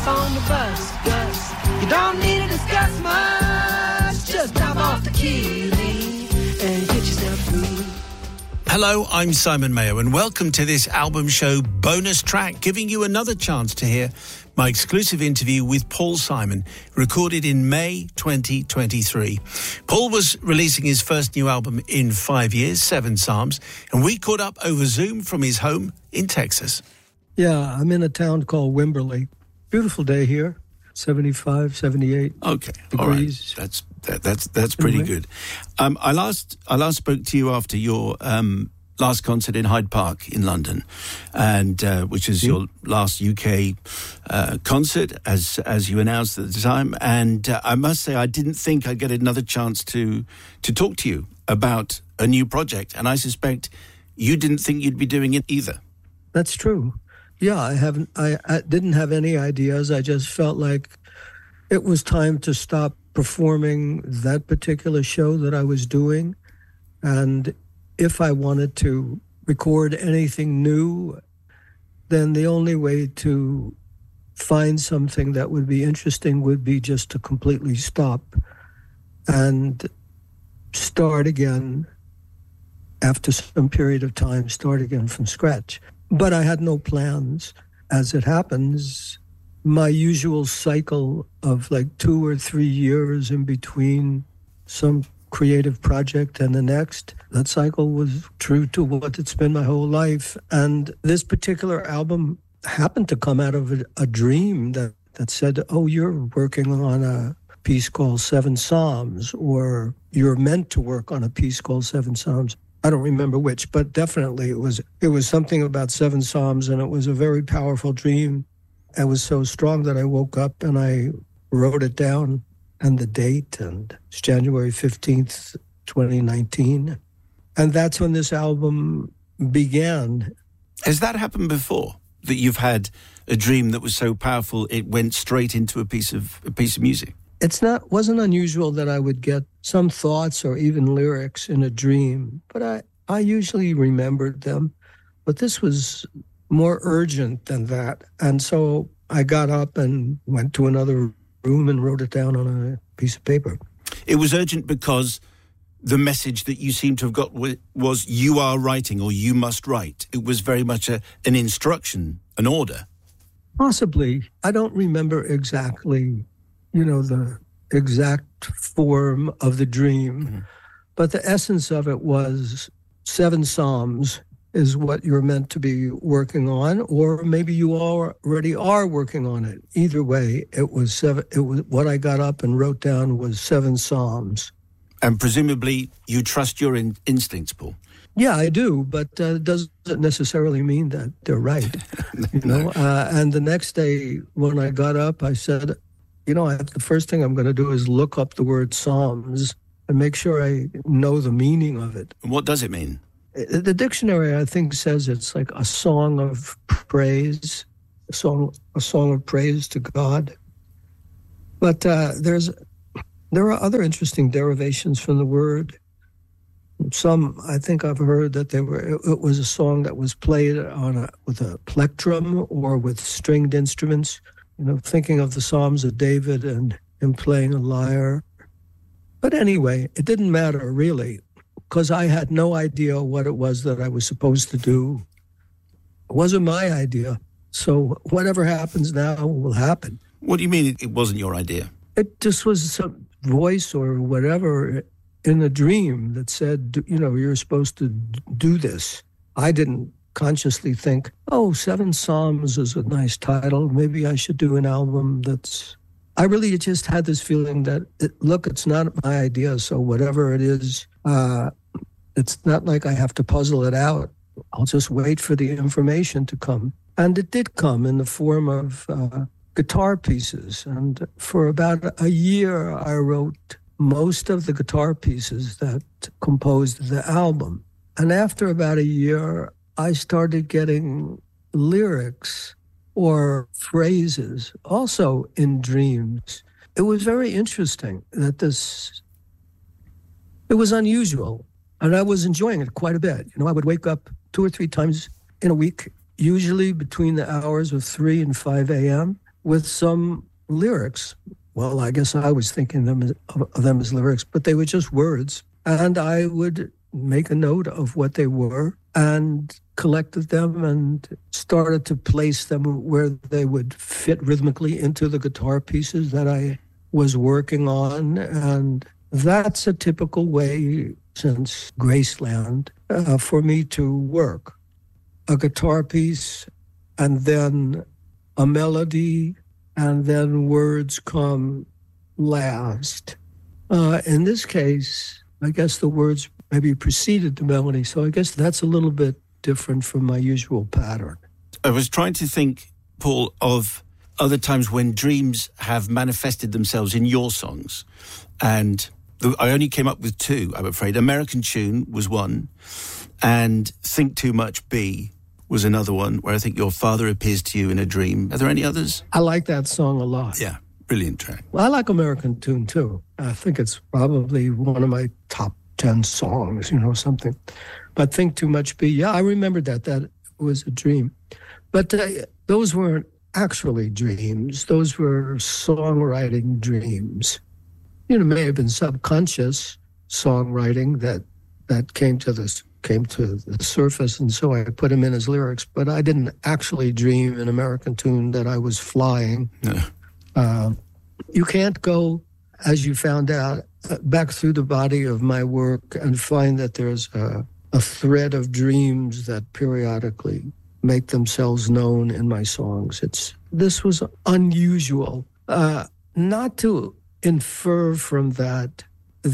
hop on the bus, Gus. You don't need to discuss much. Just drop off the key and get yourself free. Hello, I'm Simon Mayo, and welcome to this album show bonus track, giving you another chance to hear my exclusive interview with Paul Simon, recorded in May 2023. Paul was releasing his first new album in 5 years, Seven Psalms, and we caught up over Zoom from his home in Texas. Yeah, I'm in a town called Wimberley. Beautiful day here, 75, 78 degrees. All right. That's pretty good. I last spoke to you after your last concert in Hyde Park in London, and which is your last UK concert, as you announced at the time. And I must say, I didn't think I'd get another chance to talk to you about a new project, and I suspect you didn't think you'd be doing it either. That's true. Yeah, I didn't have any ideas. I just felt like it was time to stop performing that particular show that I was doing, and if I wanted to record anything new, then the only way to find something that would be interesting would be just to completely stop and start again after some period of time, start again from scratch. But I had no plans. As it happens, my usual cycle of like 2 or 3 years in between some creative project and the next, that cycle was true to what it's been my whole life. And this particular album happened to come out of a dream that said, oh, you're working on a piece called Seven Psalms, or you're meant to work on a piece called Seven Psalms. I don't remember which, but definitely it was something about Seven Psalms, and it was a very powerful dream. It was so strong that I woke up and I wrote it down, and the date, and it's January 15th, 2019. And that's when this album began. Has that happened before, that you've had a dream that was so powerful it went straight into a piece of music? Wasn't unusual that I would get some thoughts or even lyrics in a dream, but I usually remembered them. But this was more urgent than that. And so I got up and went to another room and wrote it down on a piece of paper. It was urgent because the message that you seem to have got was you are writing, or you must write. It was very much an instruction, an order. Possibly. I don't remember exactly, the exact form of the dream, mm-hmm. But the essence of it was Seven Psalms is what you're meant to be working on, or maybe you already are working on it. Either way, it was what I got up and wrote down was Seven Psalms. And presumably you trust your instincts, Paul. Yeah, I do, but it doesn't necessarily mean that they're right. No. And the next day when I got up, I said, the first thing I'm going to do is look up the word Psalms and make sure I know the meaning of it. What does it mean? The dictionary, I think, says it's like a song of praise, a song of praise to God. But there are other interesting derivations from the word. Some, I think I've heard that it was a song that was played with a plectrum or with stringed instruments. Thinking of the Psalms of David and him playing a lyre. But anyway, it didn't matter really, because I had no idea what it was that I was supposed to do. It wasn't my idea. So whatever happens now will happen. What do you mean it wasn't your idea? It just was some voice or whatever in a dream that said, you're supposed to do this. I didn't consciously think, Seven Psalms is a nice title. Maybe I should do an album I really just had this feeling that, it's not my idea, so whatever it is, it's not like I have to puzzle it out. I'll just wait for the information to come. And it did come in the form of guitar pieces. And for about a year, I wrote most of the guitar pieces that composed the album. And after about a year, I started getting lyrics or phrases also in dreams. It was very interesting that it was unusual, and I was enjoying it quite a bit. I would wake up 2 or 3 times in a week, usually between the hours of 3 and 5 a.m., with some lyrics. Well, I guess I was thinking of them as lyrics, but they were just words. And I would make a note of what they were and collected them and started to place them where they would fit rhythmically into the guitar pieces that I was working on. And that's a typical way since Graceland for me to work. A guitar piece and then a melody, and then words come last. In this case, I guess the words maybe preceded the melody, so I guess that's a little bit different from my usual pattern. I was trying to think, Paul, of other times when dreams have manifested themselves in your songs, and I only came up with two, I'm afraid. American Tune was one, and Think Too Much B was another one, where I think your father appears to you in a dream. Are there any others? I like that song a lot. Yeah, brilliant track. Well, I like American Tune, too. I think it's probably one of my top 10 songs, something. But Think Too Much B, yeah, I remembered that was a dream. But those weren't actually dreams. Those were songwriting dreams. May have been subconscious songwriting that came to the surface, and so I put them in as lyrics. But I didn't actually dream in American Tune that I was flying. No. You can't go, as you found out, back through the body of my work and find that there's a thread of dreams that periodically make themselves known in my songs. This was unusual. Not to infer from that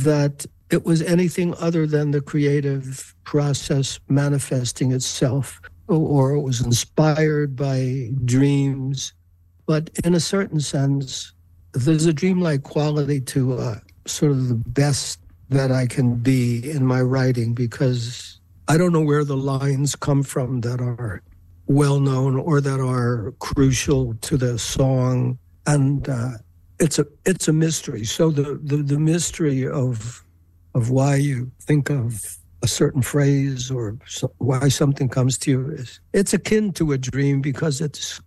it was anything other than the creative process manifesting itself, or it was inspired by dreams. But in a certain sense, there's a dreamlike quality to sort of the best that I can be in my writing, because I don't know where the lines come from that are well-known or that are crucial to the song. And it's a mystery. So the mystery of why you think of a certain phrase or why something comes to you it's akin to a dream, because it's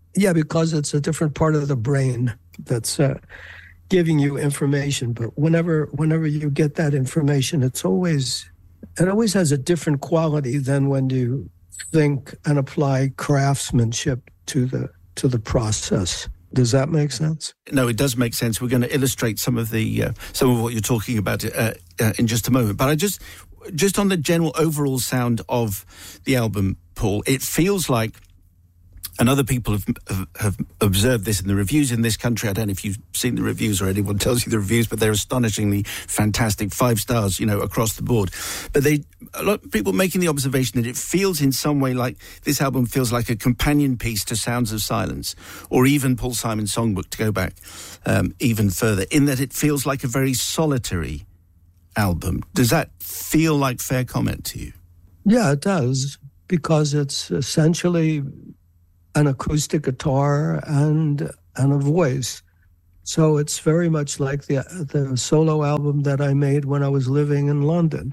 a different part of the brain that's giving you information. But whenever you get that information, it always has a different quality than when you think and apply craftsmanship to the process. Does that make sense? No, it does make sense. We're going to illustrate some of what you're talking about in just a moment. But I just on the general overall sound of the album, Paul, it feels like, and other people have observed this in the reviews in this country. I don't know if you've seen the reviews or anyone tells you the reviews, but they're astonishingly fantastic, 5 stars, across the board. But a lot of people making the observation that it feels in some way like this album feels like a companion piece to Sounds of Silence, or even Paul Simon's songbook, to go back even further, in that it feels like a very solitary album. Does that feel like fair comment to you? Yeah, it does, because it's essentially an acoustic guitar and a voice. So it's very much like the solo album that I made when I was living in London.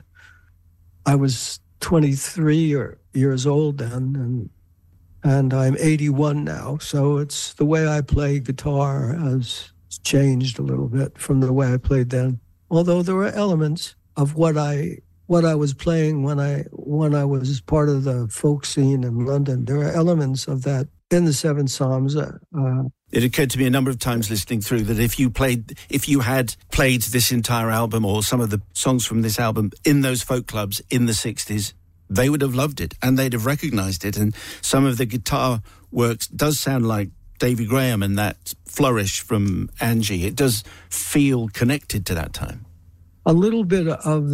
I was 23 years old then, and I'm 81 now. So it's the way I play guitar has changed a little bit from the way I played then. Although there were elements of what I was playing when I was part of the folk scene in London. There are elements of that in the Seven Psalms. It occurred to me a number of times listening through that if you had played this entire album or some of the songs from this album in those folk clubs in the 60s, they would have loved it and they'd have recognized it. And some of the guitar works does sound like Davy Graham and that flourish from Angie. It does feel connected to that time. A little bit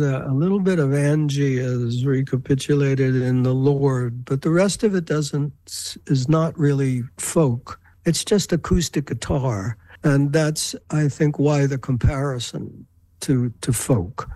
of Angie is recapitulated in The Lord, but the rest of it is not really folk. It's just acoustic guitar, and that's, I think, why the comparison to folk.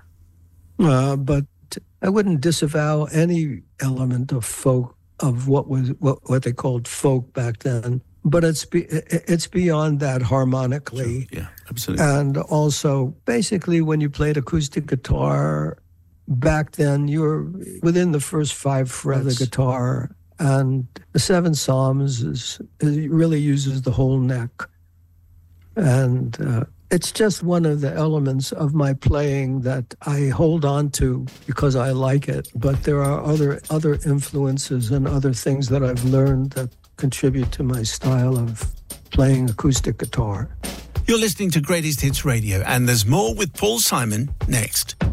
But I wouldn't disavow any element of folk, of what they called folk back then. But it's beyond that harmonically. Sure. Yeah, absolutely. And also, basically, when you played acoustic guitar back then, you were within the first 5 frets of the guitar, And the Seven Psalms it really uses the whole neck. And it's just one of the elements of my playing that I hold on to because I like it. But there are other influences and other things that I've learned that contribute to my style of playing acoustic guitar. You're listening to Greatest Hits Radio, and there's more with Paul Simon next.